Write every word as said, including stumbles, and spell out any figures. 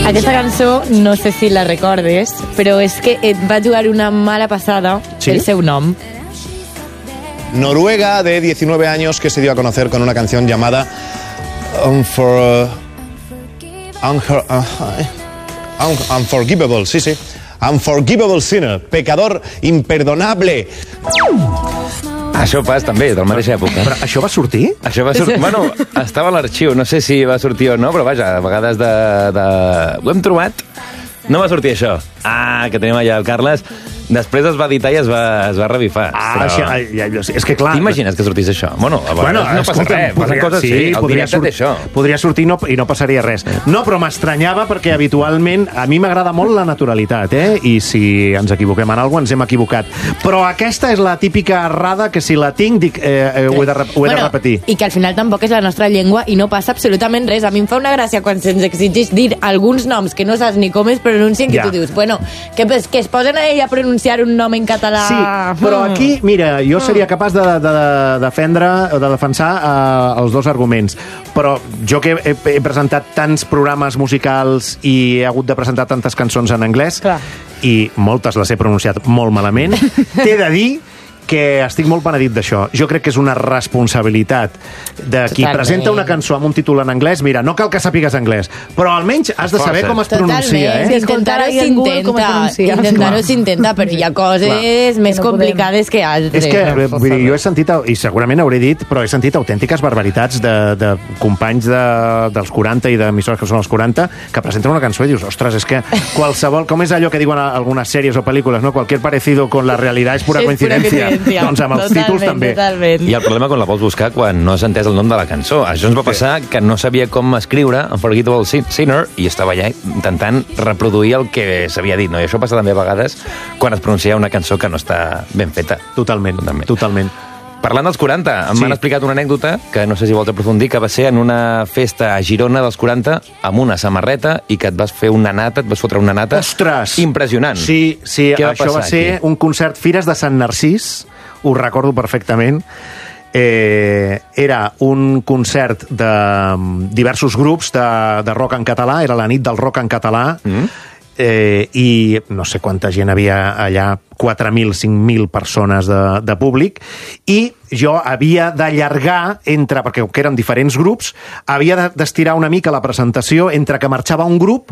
Aquesta cançó, no sé si la recordes, però és que et va jugar una mala passada ¿Sí? el seu nom. Noruega, de diecinueve años, que se dio a conocer con una canción llamada Unfor... Unher... uh, un, Unforgivable, sí, sí. Unforgivable Sinner, pecador imperdonable. Això pas també, de la mateixa època. Però això va sortir? Això va sortir... Bueno, estava a l'arxiu, no sé si va sortir o no, però vaja, a vegades de... de... ho hem trobat. No va sortir això. Ah, que tenim allà el Carles. Després es va editar i es va, es va revifar. Ah, però... això, ja, ja, és que clar... T'imagines que sortís això? Bueno, a vegades bueno, no passa escolta, res, podria, passen coses sí, sí, el podria, directe sort, té això. Podria sortir no, i no passaria res. No, però m'estranyava perquè habitualment a mi m'agrada molt la naturalitat, eh? I si ens equivoquem en alguna cosa, ens hem equivocat. Però aquesta és la típica errada que si la tinc, dic, eh, eh, ho he de, ho he bueno, de repetir. I que al final tampoc és la nostra llengua i no passa absolutament res. A mi em fa una gràcia quan se'ns exigeix dir alguns noms que no saps ni com es pronuncien, que Ja. tu dius, bueno, que, que es posen a ella a pronunciar un nom en català... Sí, però aquí, mira, jo seria capaç de, de, de defendre o de defensar eh, els dos arguments. Però jo que he, he presentat tants programes musicals i he hagut de presentar tantes cançons en anglès, Clar. i moltes les he pronunciat molt malament, t'he de dir que estic molt penedit d'això. Jo crec que és una responsabilitat de qui Totalment. presenta una cançó amb un títol en anglès. Mira, no cal que sàpigues anglès, però almenys has de saber com es pronuncia, Totalment, eh? intentar-ho I en Google com es s'intenta, pronuncia. intentar-ho Clar. s'intenta, però hi ha coses Clar. més Que no complicades que altres. És que eh, vull dir, jo he sentit, i segurament hauré dit, però he sentit autèntiques barbaritats de, de companys de, dels quaranta i d'emissores que són els quaranta que presenten una cançó i dius, ostres, és que qualsevol... Com és allò que diuen a algunes sèries o pel·lícules, no? Cualquier parecido con la realidad es pura És pura coincidència. coincidència. Doncs amb els Totalment, títols també. Totalment. I el problema quan la vols buscar quan no has entès el nom de la cançó. Això ens va passar que no sabia com escriure Unforgettable Sinner i estava allà intentant reproduir el que s'havia dit. No? I això passa també a vegades quan es pronuncia una cançó que no està ben feta. Totalment, Totalment. totalment. Parlant dels quaranta, em Sí. van explicat una anècdota que no sé si vols aprofundir, que va ser en una festa a Girona dels quaranta amb una samarreta i que et vas fer una nata, et vas fotre una nata Ostres! impressionant. Sí, sí, Què va això va passar ser aquí? un concert Fires de Sant Narcís, ho recordo perfectament. Eh, era un concert de mm, diversos grups de, de rock en català, era la nit del rock en català, mm. eh, i no sé quanta gent havia allà, quatre mil, cinc mil persones de, de públic, i jo havia d'allargar entre, perquè que eren diferents grups, havia d'estirar una mica la presentació entre que marxava un grup